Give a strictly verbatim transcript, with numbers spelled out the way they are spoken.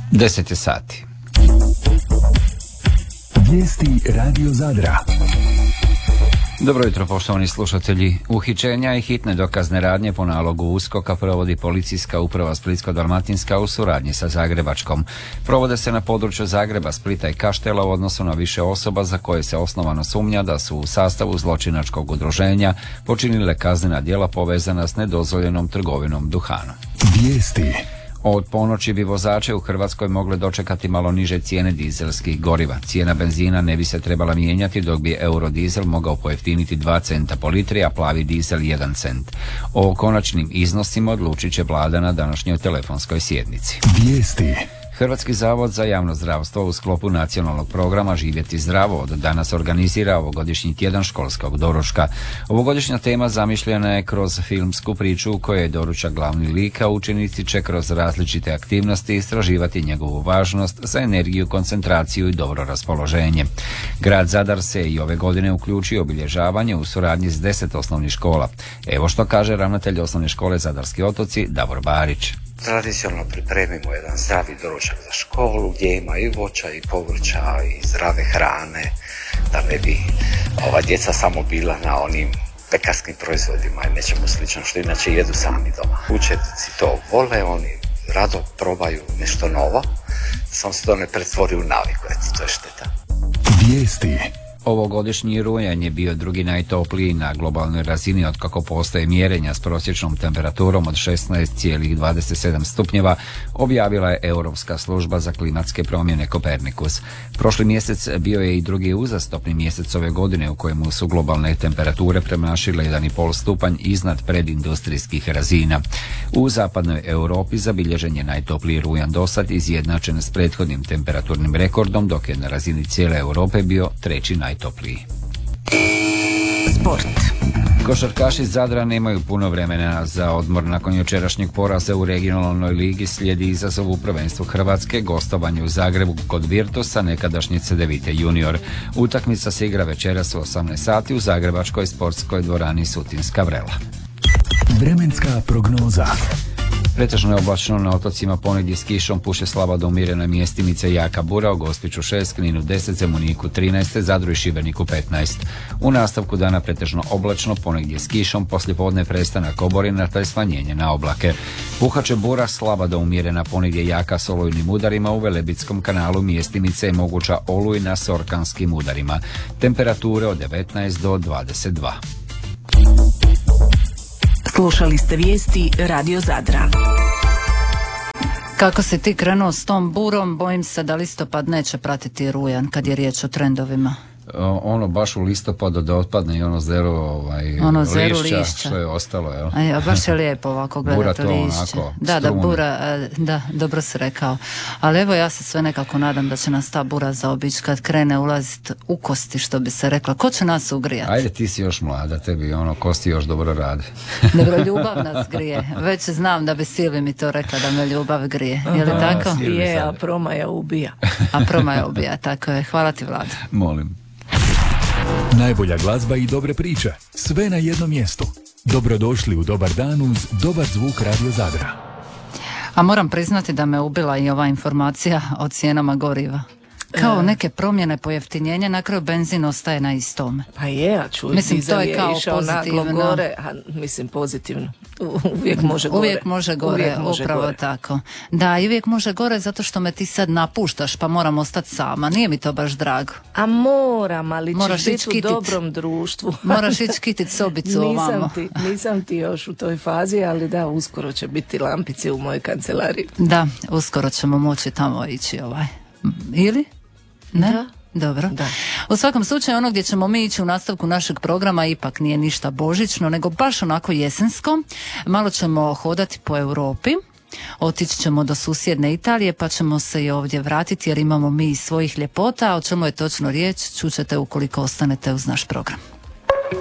deset je sati. Vijesti Radio Zadra. Dobro jutro, poštovani slušatelji. Uhićenja i hitne dokazne radnje po nalogu USKOK-a provodi Policijska uprava Splitsko-dalmatinska u suradnji sa Zagrebačkom. Provode se na području Zagreba, Splita i Kaštela u odnosu na više osoba za koje se osnovano sumnja da su u sastavu zločinačkog udruženja počinile kaznena djela povezana s nedozvoljenom trgovinom duhanom. Vijesti. Od ponoći bi vozače u Hrvatskoj mogle dočekati malo niže cijene dizelskih goriva. Cijena benzina ne bi se trebala mijenjati, dok bi eurodizel mogao pojeftiniti dva centa po litri, a plavi dizel jedan cent. O konačnim iznosima odlučit će vlada na današnjoj telefonskoj sjednici. Vijesti. Hrvatski zavod za javno zdravstvo u sklopu nacionalnog programa Živjeti zdravo od danas organizira ovogodišnji tjedan školskog doručka. Ovogodišnja tema zamišljena je kroz filmsku priču u kojoj je doručak glavni lik, a učenici će kroz različite aktivnosti istraživati njegovu važnost za energiju, koncentraciju i dobro raspoloženje. Grad Zadar se i ove godine uključio obilježavanje u suradnji s deset osnovnih škola. Evo što kaže ravnatelj osnovne škole Zadarski otoci Davor Barić. Tradicionalno pripremimo jedan zdravi doručak za školu gdje ima i voća i povrća i zdrave hrane, da ne bi ova djeca samo bila na onim pekarskim proizvodima i nečemu slično što inače jedu sami doma. Učenici to vole, oni rado probaju nešto novo, samo se to ne pretvori u naviku, eto, to je šteta. Vijesti. Ovogodišnji rujan je bio drugi najtopliji na globalnoj razini otkako postoje mjerenja s prosječnom temperaturom od šesnaest zarez dvadeset sedam stupnjeva, objavila je Europska služba za klimatske promjene Kopernikus. Prošli mjesec bio je i drugi uzastopni mjesec ove godine u kojemu su globalne temperature premašile jedan i pol stupanj iznad predindustrijskih razina. U zapadnoj Europi zabilježen je najtopliji rujan dosad izjednačen s prethodnim temperaturnim rekordom, dok je na razini cijele Europe bio treći najtopliji. Topliji. Sport. Košarkaši iz Zadra nemaju puno vremena za odmor. Nakon jučerašnjeg poraza u regionalnoj ligi slijedi izazov u prvenstvu Hrvatske, gostovanje u Zagrebu kod Virtusa, nekadašnji Cedevite junior. Utakmica se igra večeras u osamnaest sati u zagrebačkoj sportskoj dvorani Sutinska Vrela. Vremenska prognoza. Pretežno je oblačno na otocima, ponegdje s kišom, puše slaba do umjerena mjestimice jaka bura, u Gospiću šest, Kninu deset, Zemuniku trinaest, Zadru i Šibeniku petnaest. U nastavku dana pretežno oblačno, ponegdje s kišom, poslijepodne prestanak oborina te smanjenje na oblake. Puhaće bura, slaba do umjerena, ponegdje jaka s olujnim udarima, u Velebitskom kanalu mjestimice je moguća olujna s orkanskim udarima. Temperature od devetnaest do dvadeset dva. Slušali ste vijesti Radio Zadra. Kako si ti krenuo s tom burom, bojim se da listopad neće pratiti rujan kad je riječ o trendovima. Ono baš u listopadu da otpadne i ono zero, ovaj, ono zero lišća, lišća što je ostalo, jel? A ja, baš je lijepo ovako gledati lišće. Onako, da, da, bura, da, dobro si rekao. Ali evo ja se sve nekako nadam da će nas ta bura zaobići kad krene ulaziti u kosti, što bi se rekla. Ko će nas ugrijati? Ajde, ti si još mlada, tebi ono kosti još dobro rade. Dobro, ljubav nas grije. Već znam da bi Silvi mi to rekla da me ljubav grije. Je li tako? Je, a promaja ubija. A promaja ubija, tako je. Hvala ti, Vlado. Molim. Najbolja glazba i dobre priče. Sve na jednom mjestu. Dobrodošli u Dobar dan uz dobar zvuk Radio Zadra. A moram priznati da me ubila i ova informacija o cijenama goriva. Kao neke promjene, pojeftinjenja, na kraju benzin ostaje na istome. Pa je, a čuj, mislim, dizel to je je kao išao pozitivno. naglo gore, a mislim pozitivno. Uvijek može gore. Uvijek može gore, uvijek može upravo gore. Tako. Da, i uvijek može gore zato što me ti sad napuštaš pa moram ostati sama. Nije mi to baš drago. A moram, ali Moraš ćeš ići biti u kitit. dobrom društvu. Moraš ići kitit sobicu ovamo. Nisam ti, nisam ti još u toj fazi, ali da, uskoro će biti lampice u mojoj kancelariji. Da, uskoro ćemo moći tamo ići ovaj. Ili? Ne? Da. Dobro. Da. U svakom slučaju ono gdje ćemo mi ići u nastavku našeg programa ipak nije ništa božićno, nego baš onako jesensko. Malo ćemo hodati po Europi. Otići ćemo do susjedne Italije pa ćemo se i ovdje vratiti jer imamo mi svojih ljepota. O čemu je točno riječ čućete ukoliko ostanete uz naš program.